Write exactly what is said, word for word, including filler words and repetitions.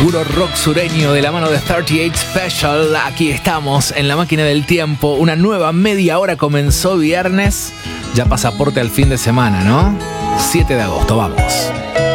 Puro rock sureño de la mano de treinta y ocho Special. Aquí estamos en la máquina del tiempo. Una nueva media hora comenzó viernes. Ya pasaporte al fin de semana, ¿no? siete de agosto, vamos.